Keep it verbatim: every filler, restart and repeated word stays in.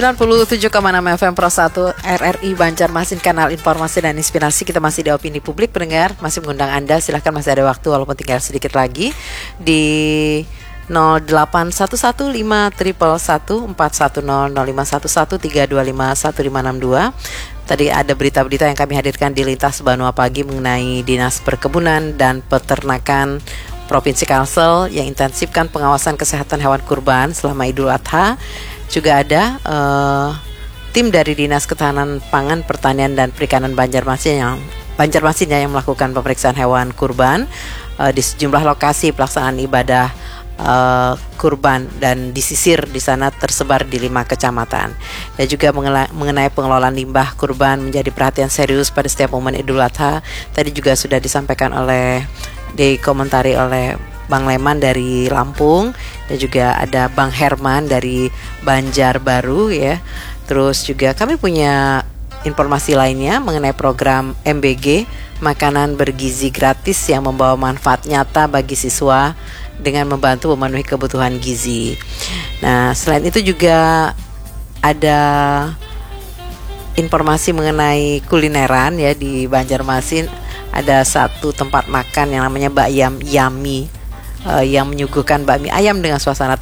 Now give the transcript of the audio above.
sembilan puluh tujuh koma enam F M Pro satu R R I Banjarmasin, kanal informasi dan inspirasi. Kita masih di opini publik, pendengar. Masih mengundang Anda, silahkan, masih ada waktu walaupun tinggal sedikit lagi. Di nol delapan satu satu lima satu satu empat satu nol nol lima satu satu tiga dua lima satu lima enam dua. Tadi ada berita-berita yang kami hadirkan di Lintas Banua Pagi mengenai Dinas Perkebunan dan Peternakan Provinsi Kalsel yang intensifkan pengawasan kesehatan hewan kurban selama Idul Adha. Juga ada uh, tim dari Dinas Ketahanan Pangan, Pertanian dan Perikanan Banjarmasin yang Banjarmasin ya, yang melakukan pemeriksaan hewan kurban uh, di sejumlah lokasi pelaksanaan ibadah uh, kurban, dan disisir di sana tersebar di lima kecamatan. Dan juga mengela- mengenai pengelolaan limbah kurban menjadi perhatian serius pada setiap momen Idul Adha. Tadi juga sudah disampaikan oleh, dikomentari oleh Bang Leman dari Lampung, dan juga ada Bang Herman dari Banjarbaru ya. Terus juga kami punya informasi lainnya mengenai program M B G, makanan bergizi gratis yang membawa manfaat nyata bagi siswa dengan membantu memenuhi kebutuhan gizi. Nah, selain itu juga ada informasi mengenai kulineran ya di Banjarmasin. Ada satu tempat makan yang namanya Mbak Yam Yami, Uh, yang menyuguhkan bakmi ayam dengan suasana